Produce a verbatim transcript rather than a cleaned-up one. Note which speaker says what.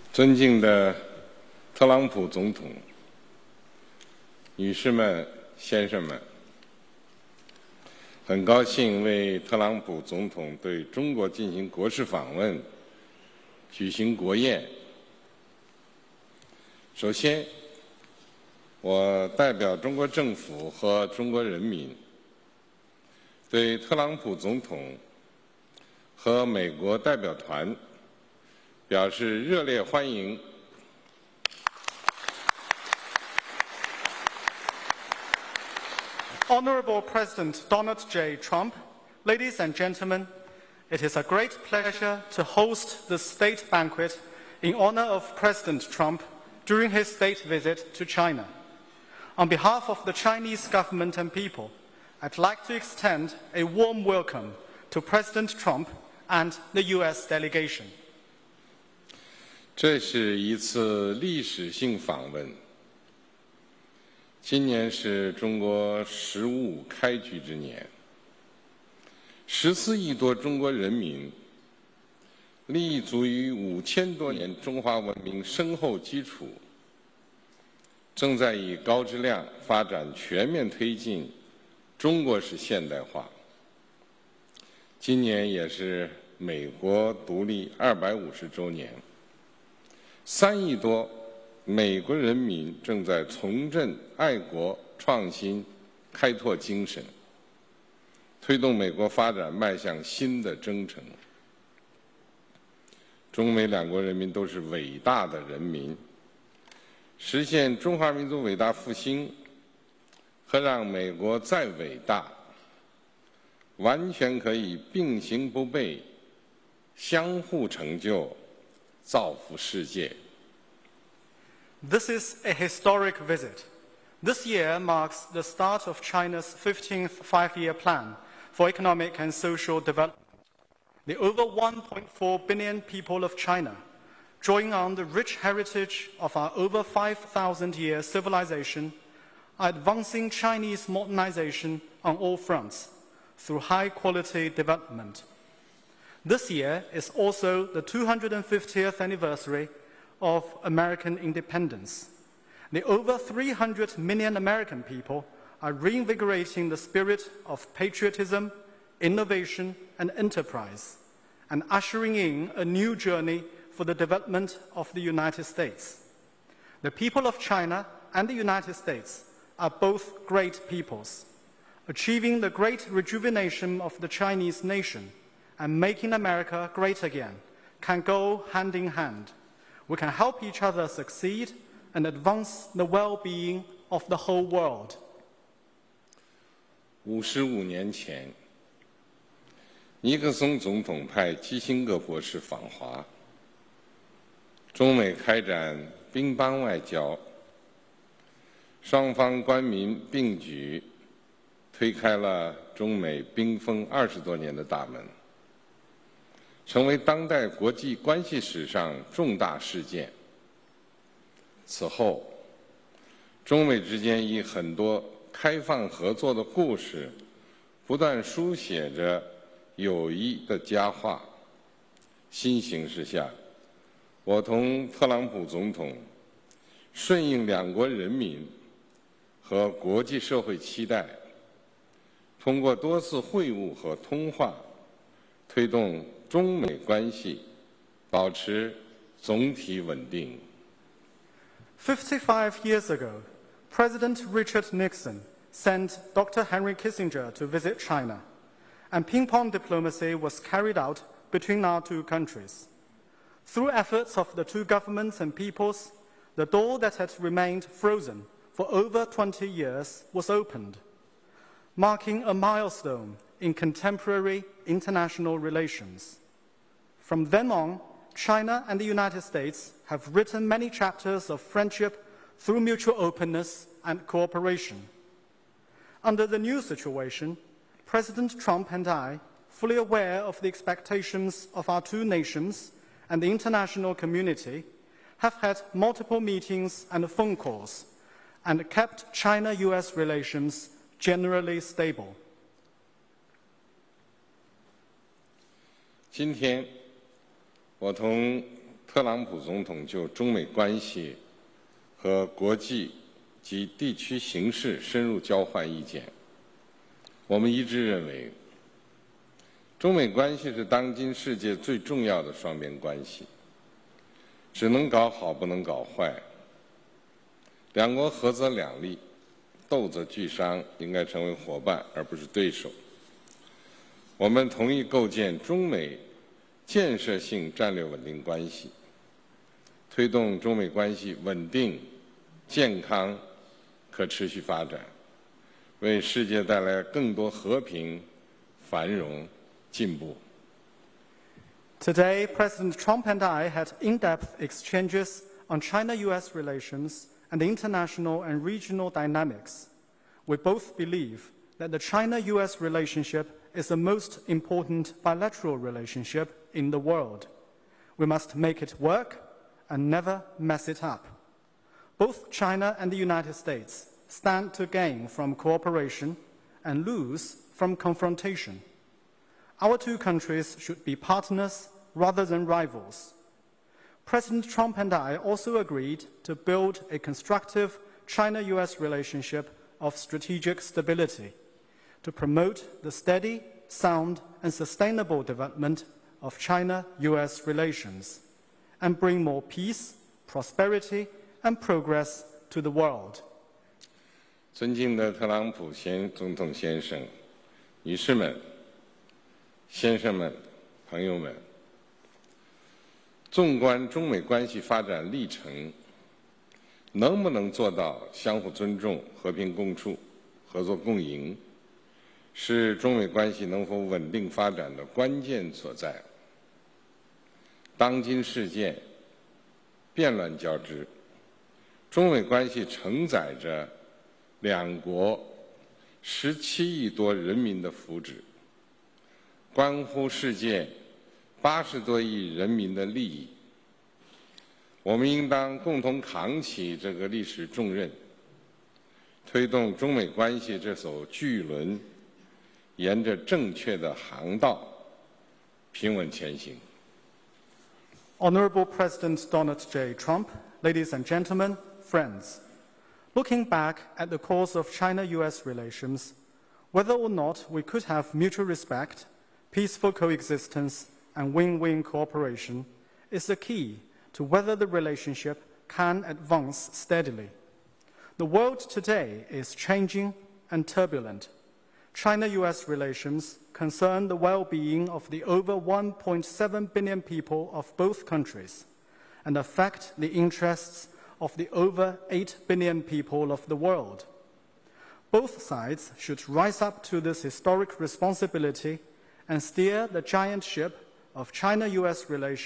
Speaker 1: 尊敬的特朗普总统、女士们、先生们，很高兴为特朗普总统对中国进行国事访问举行国宴。首先，我代表中国政府和中国人民，对特朗普总统和美国代表团表示热烈欢迎。
Speaker 2: Honorable President Donald J. Trump, ladies and gentlemen, it is a great pleasure to host the state banquet in honor of President Trump during his state visit to China. On behalf of the Chinese government and people, I'd like to extend a warm welcome to President Trump and the U S delegation.
Speaker 1: 这是一次历史性访问。今年是中国“十五”开局之年，十四亿多中国人民立足于五千多年中华文明深厚基础，正在以高质量发展全面推进中国式现代化。今年也是美国独立二百五十周年，三亿多美国人民正在重振爱国、创新、开拓精神，推动美国发展迈向新的征程。中美两国人民都是伟大的人民，实现中华民族伟大复兴和让美国再伟大，完全可以并行不悖，相互成就，造福世界。
Speaker 2: This is a historic visit. This year marks the start of China's fifteenth five-year plan for economic and social development. The over one point four billion people of China, drawing on the rich heritage of our over five thousand year civilization, are advancing Chinese modernization on all fronts through high-quality development. This year is also the two hundred fiftieth anniversary of American independence. The over three hundred million American people are reinvigorating the spirit of patriotism, innovation, and enterprise, and ushering in a new journey for the development of the United States. The people of China and the United States are both great peoples. Achieving the great rejuvenation of the Chinese nation and making America great again can go hand in hand. We can help each other succeed and advance the well-being of the whole world.
Speaker 1: 五十五年前，尼克松总统派基辛格博士访华，中美开展乒乓外交，双方官民并举，推开了中美冰封二十多年的大门。成为当代国际关系史上重大事件。此后，中美之间以很多开放合作的故事，不断书写着友谊的佳话。新形势下，我同特朗普总统顺应两国人民和国际社会期待，通过多次会晤和通话，推动中美关系保持总体稳定。
Speaker 2: Fifty-five years ago, President Richard Nixon sent Doctor Henry Kissinger to visit China, and ping-pong diplomacy was carried out between our two countries. Through efforts of the two governments and peoples, the door that had remained frozen for over twenty years was opened, marking a milestone in contemporary international relations. From then on, China and the United States have written many chapters of friendship through mutual openness and cooperation. Under the new situation, President Trump and I, fully aware of the expectations of our two nations and the international community, have had multiple meetings and phone calls and kept China-U S relations generally stable.
Speaker 1: 今天，我同特朗普总统就中美关系和国际及地区形势深入交换意见。我们一致认为，中美关系是当今世界最重要的双边关系，只能搞好，不能搞坏。两国合则两利，斗则俱伤，应该成为伙伴而不是对手。我们同意构建中美建设性战略稳定关系，推动中美关系稳定、健康、可持续发展，为世界带来更多和平、繁荣、进步。
Speaker 2: Today, President Trump and I had in-depth exchanges on China-U S relations and international and regional dynamics. We both believe that the China-U S relationship is the most important bilateral relationship in the world. We must make it work and never mess it up. Both China and the United States stand to gain from cooperation and lose from confrontation. Our two countries should be partners rather than rivals. President Trump and I also agreed to build a constructive China-U S relationship of strategic stability to promote the steady, sound, and sustainable development of China-U S relations and bring more peace, prosperity, and progress to the world.
Speaker 1: 尊敬的特朗普先总统先生、女士们、先生们、朋友们，纵观中美关系发展历程，能不能做到相互尊重、和平共处、合作共赢，是中美关系能否稳定发展的关键所在。当今世界变乱交织，中美关系承载着两国十七亿多人民的福祉，关乎世界八十多亿人民的利益。我们应当共同扛起这个历史重任，推动中美关系这艘巨轮沿着正确的航道平稳前行。
Speaker 2: Honorable President Donald J. Trump, ladies and gentlemen, friends, looking back at the course of China-U S relations, whether or not we could have mutual respect, peaceful coexistence, and win-win cooperation is the key to whether the relationship can advance steadily. The world today is changing and turbulent. China-U S relations concern the well-being of the over one point seven billion people of both countries and affect the interests of the over eight billion people of the world. Both sides should rise up to this historic responsibility and steer the giant ship of China-U S relations